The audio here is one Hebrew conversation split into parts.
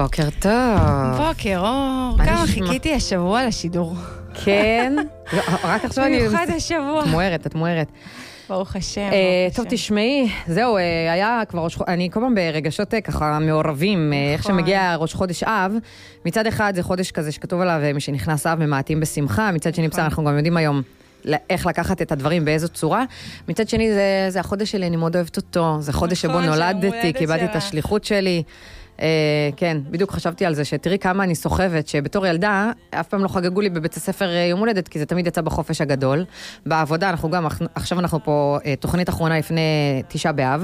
בוקר טוב. בוקר אור. כמה חיכיתי השבוע לשידור. כן? רק עכשיו אני... במיוחד השבוע. את מוארת. ברוך השם. טוב, תשמעי, זהו, היה כבר אני כל פעם ברגשות ככה מעורבים, איך שמגיע ראש חודש אב. מצד אחד זה חודש כזה שכתוב עליו, מי שנכנס אב ממעטים בשמחה, מצד שני בסדר, אנחנו גם יודעים היום איך לקחת את הדברים באיזו צורה. מצד שני זה החודש שלי, אני מאוד אוהבת אותו, זה חודש שבו נולדתי, קיבלתי את השליחות שלי. כן, בדיוק חשבתי על זה, שתראי כמה אני סוחבת, שבתור ילדה, אף פעם לא חגגו לי בבית הספר יום הולדת, כי זה תמיד יצא בחופש הגדול. בעבודה, אנחנו גם, עכשיו אנחנו פה, תוכנית אחרונה לפני 9 באב,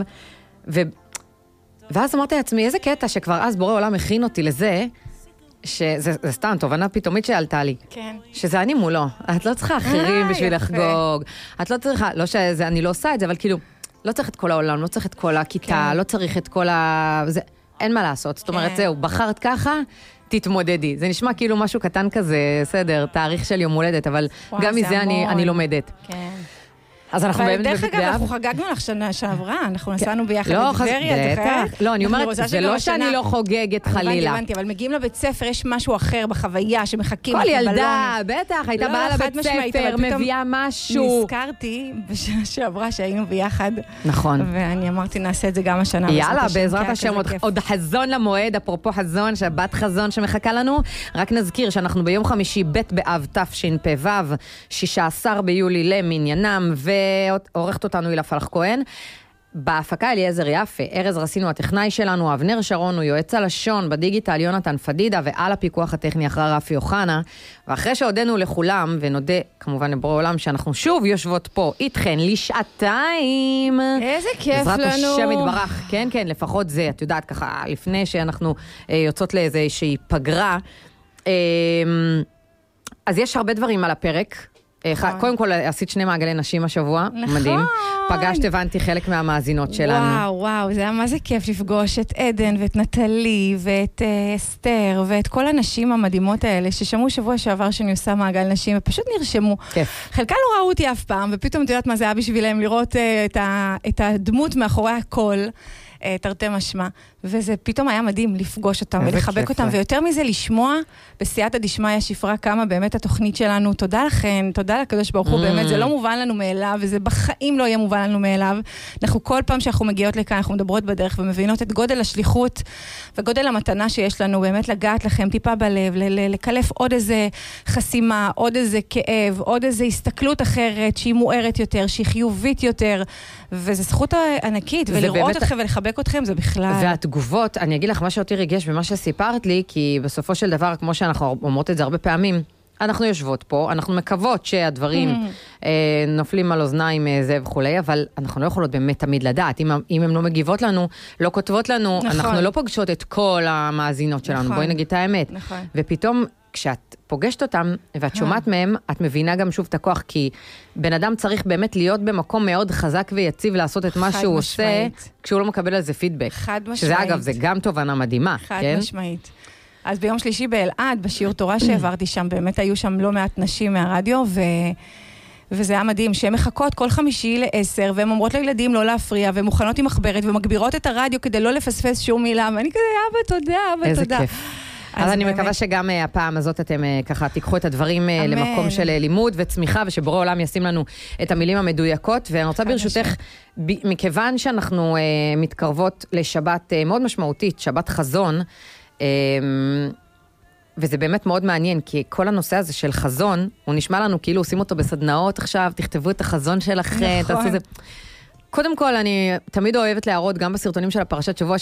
ואז אמרתי לעצמי, איזה קטע שכבר אז בורא עולם הכין אותי לזה, שזה סתם תובנה פתאומית שעלתה לי. כן. שזה אני מולו. את לא צריכה אחרים בשביל לחגוג. את לא צריכה, לא שזה, אני לא עושה את זה, אבל כאילו, לא צריך את כל העולם, לא צריך את כל הכיתה, לא צריך את כל זה, אין מה לעשות. זאת אומרת, זהו, בחרת ככה, תתמודדי. זה נשמע כאילו משהו קטן כזה, בסדר, תאריך של יום הולדת, אבל גם מזה אני לומדת. כן. אז אנחנו באמת דרך אגב, אנחנו חגגנו לך שנה שעברה, אנחנו נסענו ביחד בטבריה, בטח. לא, אני אומרת, זה לא שאני לא חוגגת חלילה. הבנתי, אבל מגיעים לבית ספר, יש משהו אחר בחוויה, שמחכים כל ילדה, בטח, הייתה באה לבית ספר, מביאה משהו. נזכרתי בשנה שעברה שהיינו ביחד. נכון. ואני אמרתי, נעשה את זה גם השנה. יאללה, בעזרת השם, עוד חזון למועד, אפרופו חזון, שבת חזון שמחכה לנו. רק נזכיר שאנחנו ביום חמישי, ב' באב תשפ"ו, 16 ביולי למניינם, ועורכת אותנו הילה פלח כהן. בהפקה אליעזר יפה, ארז רסינו הטכנאי שלנו, אבנר שרון הוא יועץ הלשון, בדיגיטל יונתן פדידה, ועל הפיקוח הטכני אחרי רפי אוחנה. ואחרי שהודנו לכולם, ונודה כמובן לבורא עולם שאנחנו שוב יושבות פה איתכן לשעתיים. איזה כיף לנו. בעזרת השם יתברך. כן, כן, לפחות זה, את יודעת ככה, לפני שאנחנו יוצאות לאיזושהי פגרה. אז יש הרבה דברים על הפרק. קודם כל, עשית 2 מעגלי נשים השבוע, מדהים. פגשת, הבנתי חלק מהמאזינות שלנו. וואו, זה היה מה זה כיף לפגוש את עדן ואת נטלי ואת אסתר ואת כל הנשים המדהימות האלה ששמעו שבוע שעבר שאני עושה מעגל נשים ופשוט נרשמו. כיף. חלקה לא ראו אותי אף פעם, ופתאום את יודעת מה זה היה בשבילם לראות את הדמות מאחורי הכל. תרתי משמע, וזה פתאום היה מדהים לפגוש אותם ולחבק אותם, ויותר מזה לשמוע בסייעתא דשמיא שפרה כמה באמת התוכנית שלנו, תודה לכן, תודה לקדוש ברוך הוא, באמת זה לא מובן לנו מאליו, וזה בחיים לא יהיה מובן לנו מאליו. אנחנו כל פעם שאנחנו מגיעות לכאן, אנחנו מדברות בדרך ומבינות את גודל השליחות וגודל המתנה שיש לנו, באמת לגעת לכם טיפה בלב, לקלף עוד איזה חסימה, עוד איזה כאב, עוד איזה הסתכלות אחרת שהיא מוארת יותר, שהיא חיובית יותר, וזו זכות ענקית, ולראות אתכם ולחבק אתכם זה בכלל. והתגובות, אני אגיד לך מה שאותי ריגש במה שסיפרת לי, כי בסופו של דבר, כמו שאנחנו אומרות את זה הרבה פעמים, אנחנו יושבות פה, אנחנו מקוות שהדברים נופלים על אוזניים זה וכולי, אבל אנחנו לא יכולות באמת תמיד לדעת. אם הן לא מגיבות לנו, לא כותבות לנו, אנחנו לא פוגשות את כל המאזינות שלנו. בואי נגיד את האמת. ופתאום, כשאת פוגשת אותם ואת שומעת מהם, את מבינה גם שוב את הכוח, כי בן אדם צריך באמת להיות במקום מאוד חזק ויציב לעשות את מה שהוא עושה, כשהוא לא מקבל על זה פידבק. חד משמעית. שזה אגב, זה גם תובנה מדהימה. חד משמעית. אז ביום שלישי באלעד, בשיעור תורה שהעברתי שם, באמת היו שם לא מעט נשים מהרדיו, וזה היה מדהים, שהן מחכות כל חמישי ל10, והן אומרות לילדים לא להפריע, והן מוכנות עם מחברת, ומגבירות את הרדיו כדי לא לפספס שום מילה, ואני כזה, אבא, תודה, אבא, תודה. איזה כיף. אז אני מקווה שגם הפעם הזאת אתם ככה תיקחו את הדברים למקום של לימוד וצמיחה, ושבורא עולם ישים לנו את המילים המדויקות, ואני רוצה ברשותך, מכיוון שאנחנו מתקרבות לשבת מאוד משמעותית, שבת חזון, וזה באמת מאוד מעניין, כי כל הנושא הזה של חזון, הוא נשמע לנו כאילו עושים אותו בסדנאות עכשיו, תכתבו את החזון שלכם, תעשו זה. קודם כל, אני תמיד אוהבת להראות, גם בסרטונים של הפרשת שבוע,